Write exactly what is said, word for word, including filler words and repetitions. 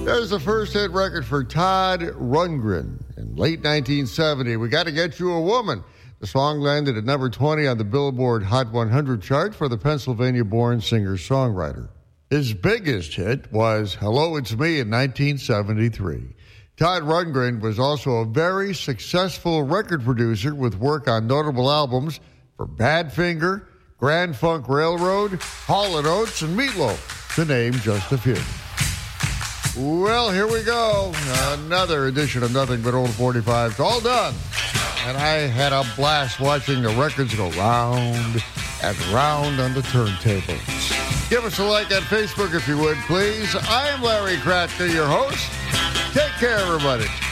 There's the first hit record for Todd Rundgren. In late nineteen seventy, We Gotta Get You a Woman. The song landed at number twenty on the Billboard Hot one hundred chart for the Pennsylvania-born singer-songwriter. His biggest hit was Hello, It's Me in nineteen seventy-three. Todd Rundgren was also a very successful record producer with work on notable albums for Badfinger, Grand Funk Railroad, Hall and Oates, and Meatloaf, to name just a few. Well, here we go. Another edition of Nothing But Old forty-fives. All done. And I had a blast watching the records go round and round on the turntables. Give us a like on Facebook if you would, please. I am Larry Kratka, your host. Take care, everybody.